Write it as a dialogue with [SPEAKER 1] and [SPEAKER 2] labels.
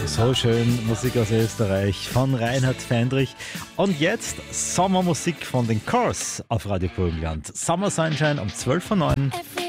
[SPEAKER 1] So schön, Musik aus Österreich von Reinhard Fendrich. Und jetzt Sommermusik von den Cars auf Radio Burgenland. Summer Sunshine um 12:09 Uhr.